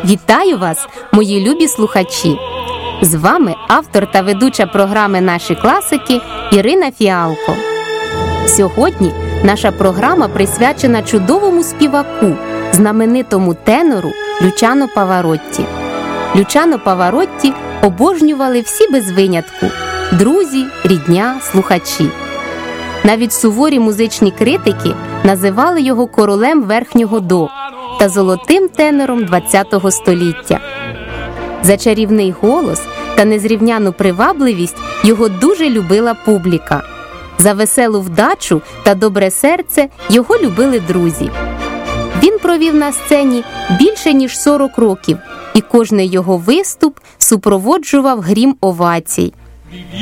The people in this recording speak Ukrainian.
Вітаю вас, мої любі слухачі! З вами автор та ведуча програми «Наші класики» Ірина Фіалко. Сьогодні наша програма присвячена чудовому співаку, знаменитому тенору Лючано Паваротті. Лючано Паваротті обожнювали всі без винятку – друзі, рідня, слухачі. Навіть суворі музичні критики називали його королем верхнього до та золотим тенором ХХ століття. За чарівний голос та незрівняну привабливість його дуже любила публіка. За веселу вдачу та добре серце його любили друзі. Він провів на сцені більше ніж 40 років, і кожний його виступ супроводжував грім овацій.